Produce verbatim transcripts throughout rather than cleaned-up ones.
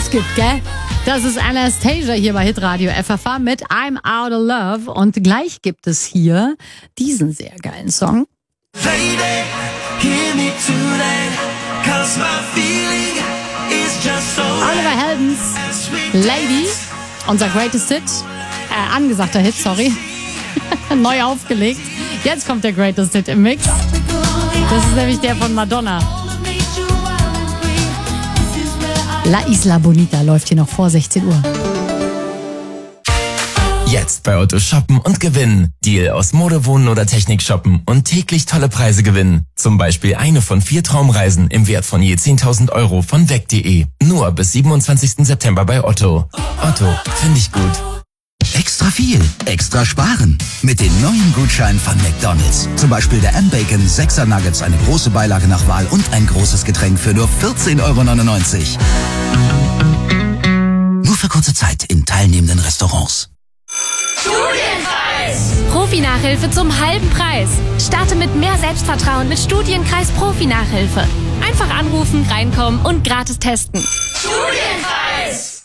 Spaß gibt, gell? Das ist Anastasia hier bei Hitradio F F H mit I'm Out of Love. Und gleich gibt es hier diesen sehr geilen Song. Lady, hear me today, 'cause my feeling is just so Oliver Heldens, Lady, unser Greatest Hit, äh, angesagter Hit, sorry, neu aufgelegt. Jetzt kommt der Greatest Hit im Mix. Das ist nämlich der von Madonna. La Isla Bonita läuft hier noch vor sechzehn Uhr. Jetzt bei Otto shoppen und gewinnen. Deal aus Mode, Wohnen oder Technik shoppen und täglich tolle Preise gewinnen. Zum Beispiel eine von vier Traumreisen im Wert von je zehntausend Euro von weg punkt de. Nur bis siebenundzwanzigsten September bei Otto. Otto, finde ich gut. Extra viel, extra sparen. Mit den neuen Gutscheinen von McDonald's. Zum Beispiel der M-Bacon sechser Nuggets, eine große Beilage nach Wahl und ein großes Getränk für nur vierzehn Euro neunundneunzig. Nur für kurze Zeit in teilnehmenden Restaurants. Studienkreis! Profi-Nachhilfe zum halben Preis. Starte mit mehr Selbstvertrauen mit Studienkreis Profi-Nachhilfe. Einfach anrufen, reinkommen und gratis testen. Studienkreis!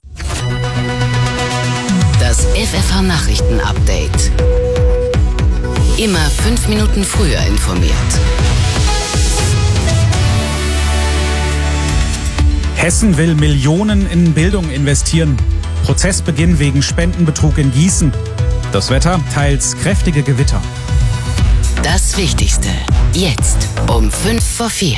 Das F F H-Nachrichten-Update. Immer fünf Minuten früher informiert. Hessen will Millionen in Bildung investieren. Prozessbeginn wegen Spendenbetrug in Gießen. Das Wetter, teils kräftige Gewitter. Das Wichtigste. Jetzt um fünf vor vier.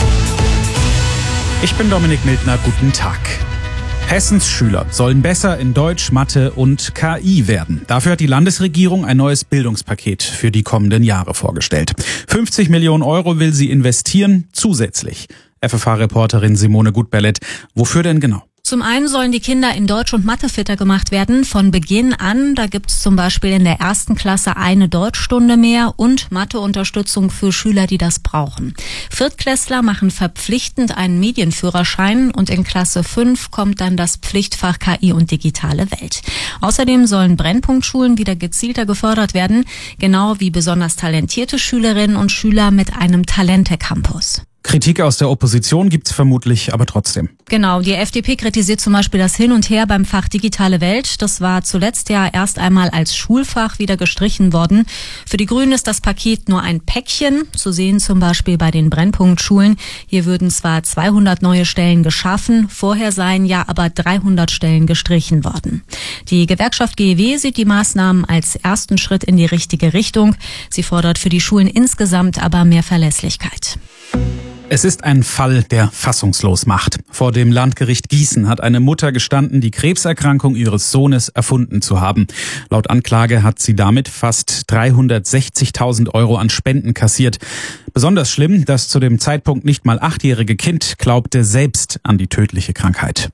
Ich bin Dominik Mildner, guten Tag. Hessens Schüler sollen besser in Deutsch, Mathe und K I werden. Dafür hat die Landesregierung ein neues Bildungspaket für die kommenden Jahre vorgestellt. fünfzig Millionen Euro will sie investieren, zusätzlich. F F H-Reporterin Simone Gutberlet, wofür denn genau? Zum einen sollen die Kinder in Deutsch und Mathe fitter gemacht werden, von Beginn an. Da gibt's zum Beispiel in der ersten Klasse eine Deutschstunde mehr und Matheunterstützung für Schüler, die das brauchen. Viertklässler machen verpflichtend einen Medienführerschein und in Klasse fünf kommt dann das Pflichtfach K I und digitale Welt. Außerdem sollen Brennpunktschulen wieder gezielter gefördert werden, genau wie besonders talentierte Schülerinnen und Schüler mit einem Talente-Campus. Kritik aus der Opposition gibt's vermutlich, aber trotzdem. Genau, die F D P kritisiert zum Beispiel das Hin und Her beim Fach Digitale Welt. Das war zuletzt ja erst einmal als Schulfach wieder gestrichen worden. Für die Grünen ist das Paket nur ein Päckchen, zu sehen zum Beispiel bei den Brennpunktschulen. Hier würden zwar zweihundert neue Stellen geschaffen, vorher seien ja aber dreihundert Stellen gestrichen worden. Die Gewerkschaft G E W sieht die Maßnahmen als ersten Schritt in die richtige Richtung. Sie fordert für die Schulen insgesamt aber mehr Verlässlichkeit. Es ist ein Fall, der fassungslos macht. Vor dem Landgericht Gießen hat eine Mutter gestanden, die Krebserkrankung ihres Sohnes erfunden zu haben. Laut Anklage hat sie damit fast dreihundertsechzigtausend Euro an Spenden kassiert. Besonders schlimm, das zu dem Zeitpunkt nicht mal achtjährige Kind glaubte selbst an die tödliche Krankheit.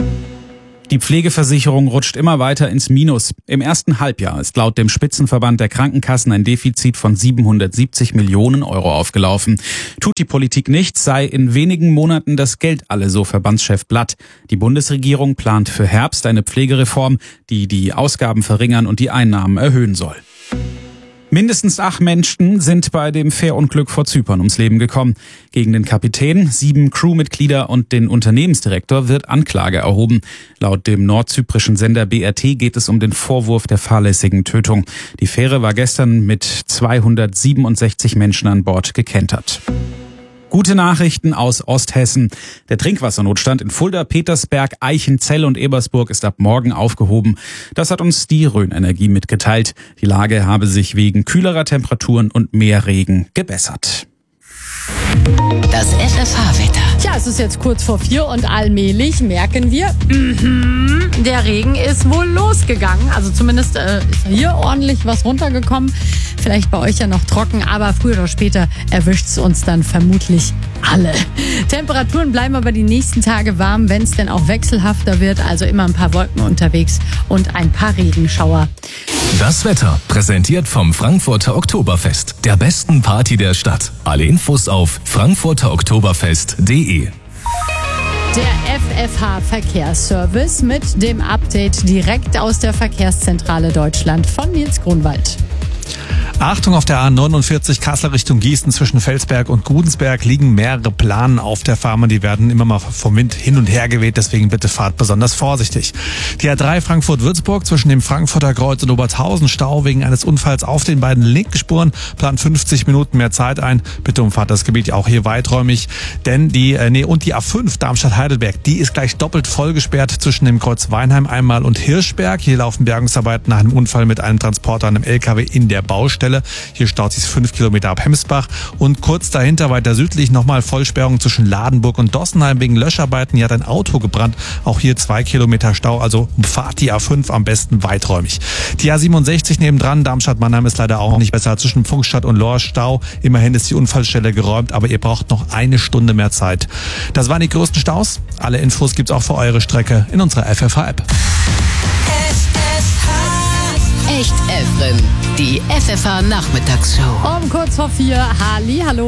Die Pflegeversicherung rutscht immer weiter ins Minus. Im ersten Halbjahr ist laut dem Spitzenverband der Krankenkassen ein Defizit von siebenhundertsiebzig Millionen Euro aufgelaufen. Tut die Politik nichts, sei in wenigen Monaten das Geld alle, so Verbandschef Blatt. Die Bundesregierung plant für Herbst eine Pflegereform, die die Ausgaben verringern und die Einnahmen erhöhen soll. Mindestens acht Menschen sind bei dem Fährunglück vor Zypern ums Leben gekommen. Gegen den Kapitän, sieben Crewmitglieder und den Unternehmensdirektor wird Anklage erhoben. Laut dem nordzyprischen Sender B R T geht es um den Vorwurf der fahrlässigen Tötung. Die Fähre war gestern mit zweihundertsiebenundsechzig Menschen an Bord gekentert. Gute Nachrichten aus Osthessen. Der Trinkwassernotstand in Fulda, Petersberg, Eichenzell und Ebersburg ist ab morgen aufgehoben. Das hat uns die Rhön Energie mitgeteilt. Die Lage habe sich wegen kühlerer Temperaturen und mehr Regen gebessert. Das F F H-Wetter. Tja, es ist jetzt kurz vor vier und allmählich merken wir, mm-hmm, der Regen ist wohl losgegangen. Also zumindest äh, ist hier ordentlich was runtergekommen. Vielleicht bei euch ja noch trocken, aber früher oder später erwischt es uns dann vermutlich alle. Temperaturen bleiben aber die nächsten Tage warm, wenn es denn auch wechselhafter wird. Also immer ein paar Wolken unterwegs und ein paar Regenschauer. Das Wetter präsentiert vom Frankfurter Oktoberfest, der besten Party der Stadt. Alle Infos auf frankfurter oktoberfest punkt de. Der F F H-Verkehrsservice mit dem Update direkt aus der Verkehrszentrale Deutschland von Nils Grunwald. Achtung, auf der A neunundvierzig Kassel Richtung Gießen zwischen Felsberg und Gudensberg liegen mehrere Planen auf der Fahrbahn. Die werden immer mal vom Wind hin und her geweht, deswegen bitte fahrt besonders vorsichtig. Die A drei Frankfurt-Würzburg zwischen dem Frankfurter Kreuz und Oberthausen Stau wegen eines Unfalls auf den beiden linken Spuren. Plant fünfzig Minuten mehr Zeit ein. Bitte umfahrt das Gebiet auch hier weiträumig, denn die, äh, nee, und die A fünf Darmstadt-Heidelberg, die ist gleich doppelt voll gesperrt zwischen dem Kreuz Weinheim einmal und Hirschberg. Hier laufen Bergungsarbeiten nach einem Unfall mit einem Transporter an einem L K W in der Baustelle. Hier staut sich fünf Kilometer ab Hemsbach und kurz dahinter weiter südlich nochmal Vollsperrung zwischen Ladenburg und Dossenheim wegen Löscharbeiten. Hier hat ein Auto gebrannt. Auch hier zwei Kilometer Stau, also umfahrt die A fünf am besten weiträumig. Die A siebenundsechzig nebendran, Darmstadt-Mannheim, ist leider auch nicht besser. Zwischen Pfungstadt und Lohr Stau. Immerhin ist die Unfallstelle geräumt, aber ihr braucht noch eine Stunde mehr Zeit. Das waren die größten Staus. Alle Infos gibt's auch für eure Strecke in unserer F F H-App. Echt Efren, die F F H Nachmittagsshow. Um kurz vor vier, Halli, hallo.